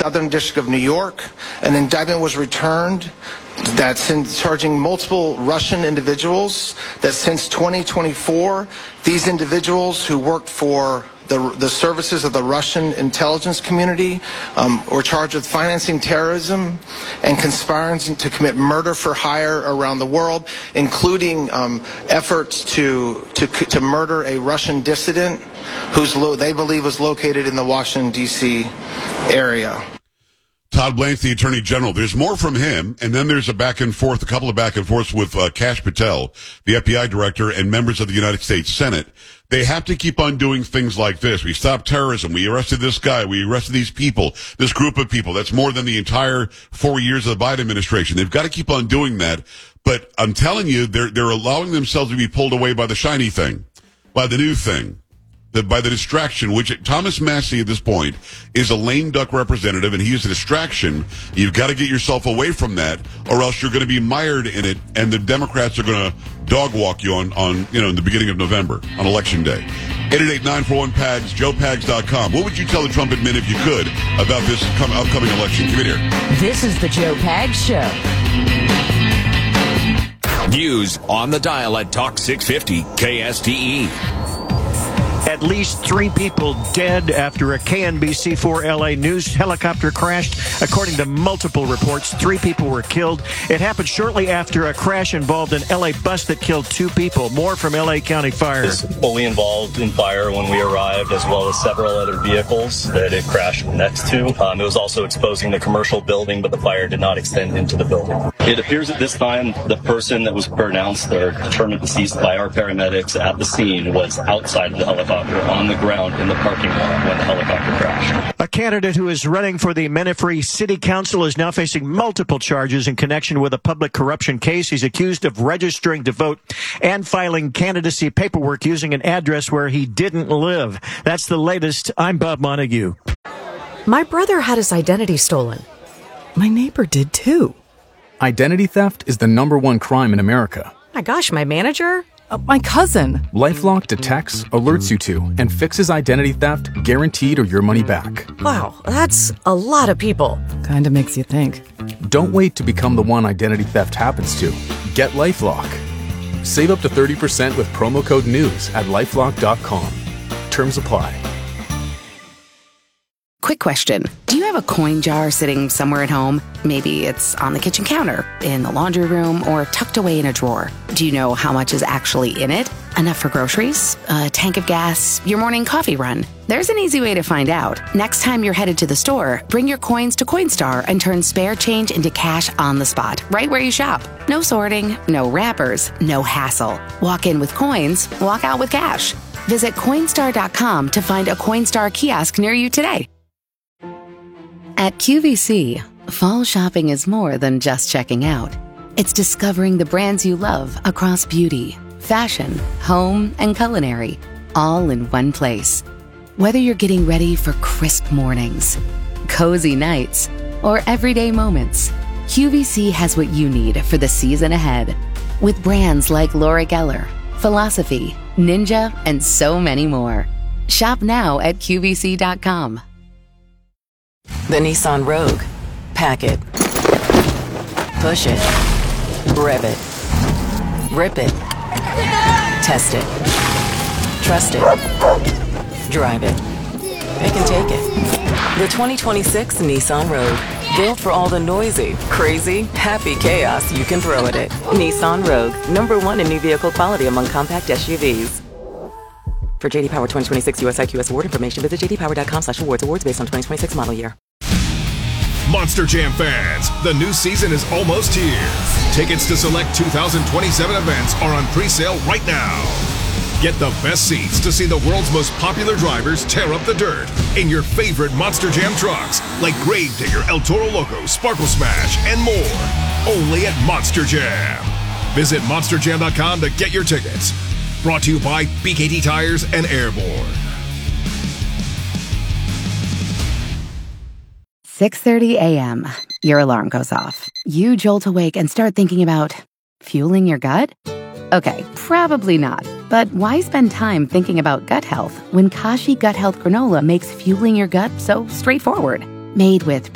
Southern District of New York. An indictment was returned that's charging multiple Russian individuals that since 2024, these individuals who worked for the services of the Russian intelligence community were charged with financing terrorism and conspiring to commit murder for hire around the world, including efforts to murder a Russian dissident they believe was located in the Washington, D.C. area. Todd Blanche, the Attorney General. There's more from him, and then there's a couple of back and forths with Kash Patel, the FBI director, and members of the United States Senate. They have to keep on doing things like this. We stopped terrorism. We arrested this guy. We arrested these people, this group of people. That's more than the entire 4 years of the Biden administration. They've got to keep on doing that. But I'm telling you, they're allowing themselves to be pulled away by the shiny thing, by the new thing. By the distraction, which Thomas Massie at this point is a lame duck representative, and he is a distraction. You've got to get yourself away from that, or else you're going to be mired in it, and the Democrats are going to dog walk you on in the beginning of November on Election Day. 888-941-PAGS, joepags.com. What would you tell the Trump admin if you could about this upcoming election? Come in here. This is the Joe Pags Show. News on the dial at Talk 650 KSTE. At least 3 people dead after a KNBC4 LA news helicopter crashed. According to multiple reports, 3 people were killed. It happened shortly after a crash involved an LA bus that killed 2 people. More from LA County Fire. It's fully involved in fire when we arrived, as well as several other vehicles that it crashed next to. It was also exposing the commercial building, but the fire did not extend into the building. It appears at this time the person that was pronounced or determined deceased by our paramedics at the scene was outside of the helicopter on the ground in the parking lot when the helicopter crashed. A candidate who is running for the Menifree City Council is now facing multiple charges in connection with a public corruption case. He's accused of registering to vote and filing candidacy paperwork using an address where he didn't live. That's the latest. I'm Bob Montague. My brother had his identity stolen. My neighbor did too. Identity theft is the #1 crime in America. My gosh, my manager? My cousin. LifeLock detects, alerts you to, and fixes identity theft, guaranteed or your money back. Wow, that's a lot of people. Kinda makes you think. Don't wait to become the one identity theft happens to. Get LifeLock. Save up to 30% with promo code NEWS at LifeLock.com. Terms apply. Quick question. Do you have a coin jar sitting somewhere at home? Maybe it's on the kitchen counter, in the laundry room, or tucked away in a drawer. Do you know how much is actually in it? Enough for groceries? A tank of gas? Your morning coffee run? There's an easy way to find out. Next time you're headed to the store, bring your coins to Coinstar and turn spare change into cash on the spot, right where you shop. No sorting, no wrappers, no hassle. Walk in with coins, walk out with cash. Visit Coinstar.com to find a Coinstar kiosk near you today. At QVC, fall shopping is more than just checking out. It's discovering the brands you love across beauty, fashion, home, and culinary, all in one place. Whether you're getting ready for crisp mornings, cozy nights, or everyday moments, QVC has what you need for the season ahead. With brands like Laura Geller, Philosophy, Ninja, and so many more. Shop now at QVC.com. The Nissan Rogue. Pack it. Push it. Rev it. Rip it. Test it. Trust it. Drive it. Pick and take it. The 2026 Nissan Rogue. Built for all the noisy, crazy, happy chaos you can throw at it. Nissan Rogue. #1 in new vehicle quality among compact SUVs. For JD Power 2026 US IQS award information, visit jdpower.com/awards. Awards based on 2026 model year. Monster Jam fans, the new season is almost here. Tickets to select 2027 events are on pre-sale right now. Get the best seats to see the world's most popular drivers tear up the dirt in your favorite Monster Jam trucks, like Gravedigger, El Toro Loco, Sparkle Smash, and more. Only at Monster Jam. Visit monsterjam.com to get your tickets. Brought to you by BKT Tires and Airborne. 6:30 a.m. Your alarm goes off. You jolt awake and start thinking about fueling your gut? Okay, probably not. But why spend time thinking about gut health when Kashi Gut Health Granola makes fueling your gut so straightforward? Made with